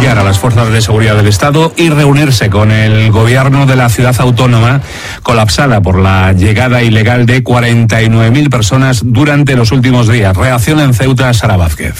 apoyar a las fuerzas de seguridad del Estado y reunirse con el gobierno de la ciudad autónoma colapsada por la llegada ilegal de 49.000 personas durante los últimos días. Reacción en Ceuta, Sara Vázquez.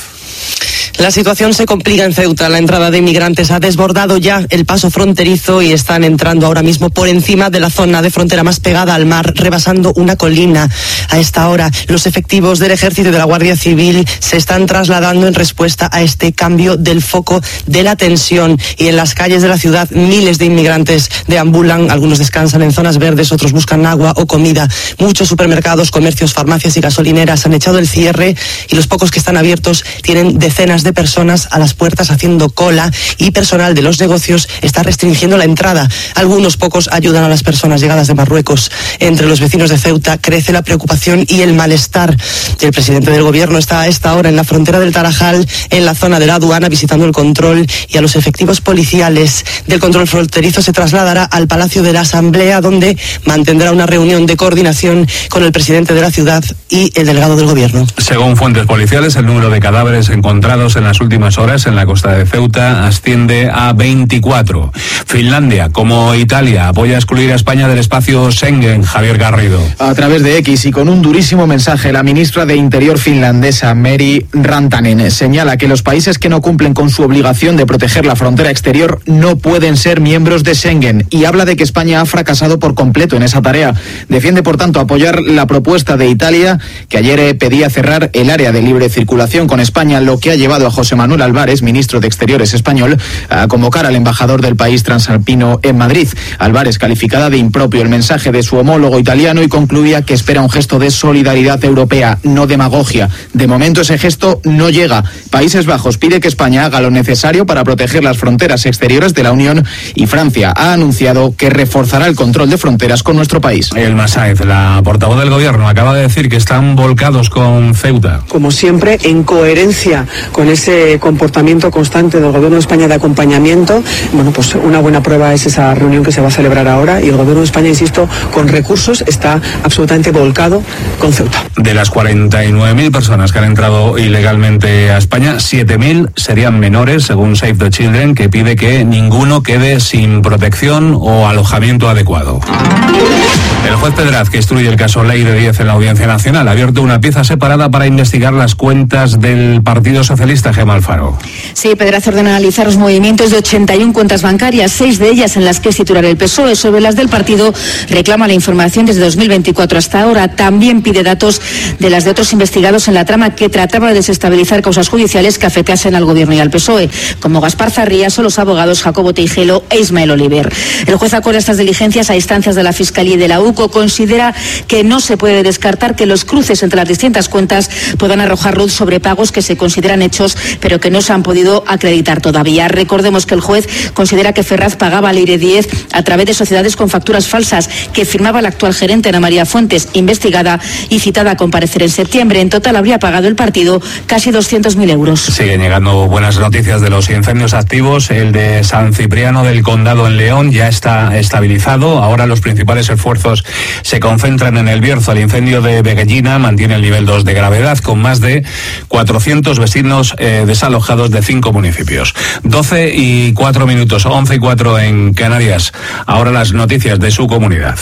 La situación se complica en Ceuta. La entrada de inmigrantes ha desbordado ya el paso fronterizo y están entrando ahora mismo por encima de la zona de frontera más pegada al mar, rebasando una colina. A esta hora, los efectivos del Ejército y de la Guardia Civil se están trasladando en respuesta a este cambio del foco de la tensión. Y en las calles de la ciudad, miles de inmigrantes deambulan. Algunos descansan en zonas verdes, otros buscan agua o comida. Muchos supermercados, comercios, farmacias y gasolineras han echado el cierre y los pocos que están abiertos tienen decenas de personas a las puertas haciendo cola y personal de los negocios está restringiendo la entrada. Algunos pocos ayudan a las personas llegadas de Marruecos. Entre los vecinos de Ceuta crece la preocupación y el malestar. El presidente del gobierno está a esta hora en la frontera del Tarajal, en la zona de la aduana, visitando el control, y a los efectivos policiales del control fronterizo se trasladará al Palacio de la Asamblea, donde mantendrá una reunión de coordinación con el presidente de la ciudad y el delegado del gobierno. Según fuentes policiales, el número de cadáveres encontrados en las últimas horas en la costa de Ceuta asciende a 24. Finlandia, como Italia, apoya excluir a España del espacio Schengen. Javier Garrido. A través de X y con un durísimo mensaje, la ministra de Interior finlandesa, Meri Rantanen, señala que los países que no cumplen con su obligación de proteger la frontera exterior no pueden ser miembros de Schengen, y habla de que España ha fracasado por completo en esa tarea. Defiende, por tanto, apoyar la propuesta de Italia, que ayer pedía cerrar el área de libre circulación con España, lo que ha llevado a José Manuel Álvarez, ministro de Exteriores español, a convocar al embajador del país transalpino en Madrid. Álvarez calificaba de impropio el mensaje de su homólogo italiano y concluía que espera un gesto de solidaridad europea, no demagogia. De momento ese gesto no llega. Países Bajos pide que España haga lo necesario para proteger las fronteras exteriores de la Unión, y Francia ha anunciado que reforzará el control de fronteras con nuestro país. Elma Sáez, la portavoz del gobierno, acaba de decir que están volcados con Ceuta. Como siempre, en coherencia con ese comportamiento constante del Gobierno de España de acompañamiento, bueno, pues una buena prueba es esa reunión que se va a celebrar ahora, y el Gobierno de España, insisto, con recursos está absolutamente volcado con Ceuta. De las 49.000 personas que han entrado ilegalmente a España, 7.000 serían menores, según Save the Children, que pide que ninguno quede sin protección o alojamiento adecuado. El juez Pedraz, que instruye el caso Ley de 10 en la Audiencia Nacional, ha abierto una pieza separada para investigar las cuentas del Partido Socialista. Gemma Alfaro. Sí, Pedraz ordena analizar los movimientos de 81 cuentas bancarias, 6 de ellas en las que es titular el PSOE. Sobre las del partido reclama la información desde 2024 hasta ahora. También pide datos de las de otros investigados en la trama que trataba de desestabilizar causas judiciales que afectasen al gobierno y al PSOE, como Gaspar Zarrías o los abogados Jacobo Teijelo e Ismael Oliver. El juez acuerda estas diligencias a instancias de la Fiscalía y de la UCO. Considera que no se puede descartar que los cruces entre las distintas cuentas puedan arrojar luz sobre pagos que se consideran hechos, pero que no se han podido acreditar todavía. Recordemos que el juez considera que Ferraz pagaba a Leire 10 a través de sociedades con facturas falsas que firmaba la actual gerente Ana María Fuentes, investigada y citada a comparecer en septiembre. En total habría pagado el partido casi 200.000 euros. Siguen llegando buenas noticias de los incendios activos. El de San Cipriano del Condado en León ya está estabilizado. Ahora los principales esfuerzos se concentran en el Bierzo. El incendio de Beguellina mantiene el nivel 2 de gravedad, con más de 400 vecinos desalojados de 5 municipios. 12:04, 11:04 en Canarias. Ahora las noticias de su comunidad.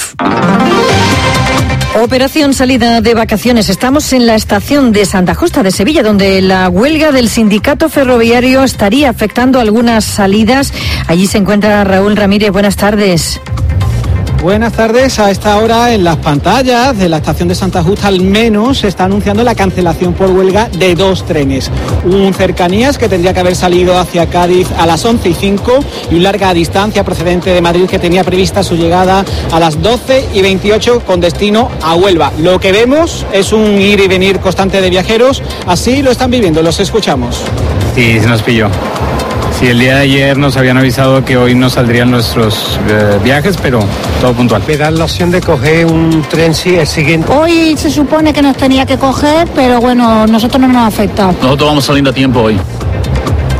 Operación salida de vacaciones. Estamos en la estación de Santa Justa de Sevilla, donde la huelga del sindicato ferroviario estaría afectando algunas salidas. Allí se encuentra Raúl Ramírez. Buenas tardes. Buenas tardes. A esta hora en las pantallas de la estación de Santa Justa al menos se está anunciando la cancelación por huelga de 2 trenes. Un cercanías que tendría que haber salido hacia Cádiz a las 11:05 y un larga distancia procedente de Madrid que tenía prevista su llegada a las 12:28 con destino a Huelva. Lo que vemos es un ir y venir constante de viajeros. Así lo están viviendo, los escuchamos. Sí, se nos pilló. Sí, el día de ayer nos habían avisado que hoy no saldrían nuestros viajes, pero todo puntual. Me dan la opción de coger un tren, sí, el siguiente. Hoy se supone que nos tenía que coger, pero bueno, nosotros no nos ha afectado. Nosotros vamos saliendo a tiempo hoy.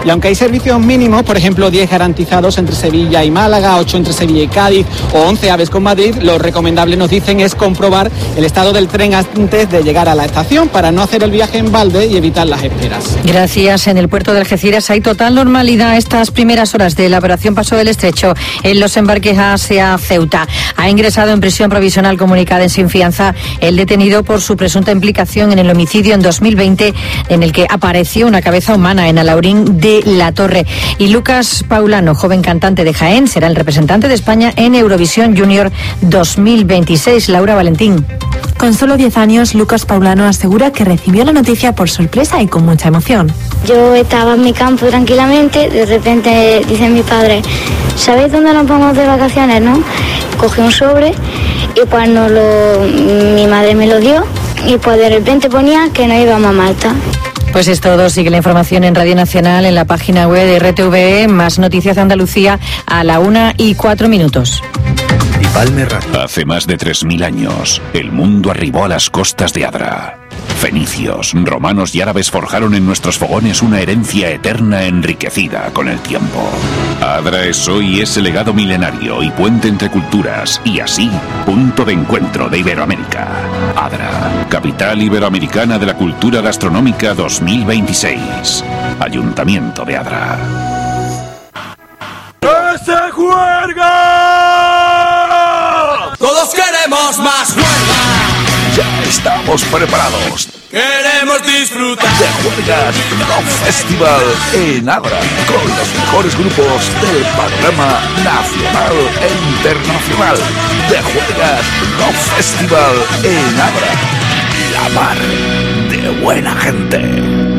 Y aunque hay servicios mínimos, por ejemplo 10 garantizados entre Sevilla y Málaga, 8 entre Sevilla y Cádiz o 11 aves con Madrid, lo recomendable, nos dicen, es comprobar el estado del tren antes de llegar a la estación para no hacer el viaje en balde y evitar las esperas. Gracias. En el puerto de Algeciras hay total normalidad estas primeras horas de la operación Paso del Estrecho en los embarques hacia Ceuta. Ha ingresado en prisión provisional comunicada sin fianza el detenido por su presunta implicación en el homicidio en 2020 en el que apareció una cabeza humana en Alaurín de la Torre. Y Lucas Paulano, joven cantante de Jaén, será el representante de España en Eurovisión Junior 2026. Laura Valentín. Con solo 10 años, Lucas Paulano asegura que recibió la noticia por sorpresa y con mucha emoción. Yo estaba en mi campo tranquilamente, de repente dice mi padre, ¿sabéis dónde nos vamos de vacaciones, no? Cogí un sobre y cuando mi madre me lo dio y pues de repente ponía que no íbamos a Malta. Pues es todo. Sigue la información en Radio Nacional, en la página web de RTVE, más noticias de Andalucía a la 1:04. Hace más de 3.000 años, el mundo arribó a las costas de Adra. Fenicios, romanos y árabes forjaron en nuestros fogones una herencia eterna enriquecida con el tiempo. Adra es hoy ese legado milenario y puente entre culturas, y así, punto de encuentro de Iberoamérica. Adra, capital iberoamericana de la cultura gastronómica 2026. Ayuntamiento de Adra. ¡Que se juega! ¡Todos queremos más juerga! Ya estamos preparados. ¡Queremos disfrutar! De Juergas Rock Festival en Adra, con los mejores grupos del panorama nacional e internacional. De Juergas Rock Festival en Adra. La mar de buena gente.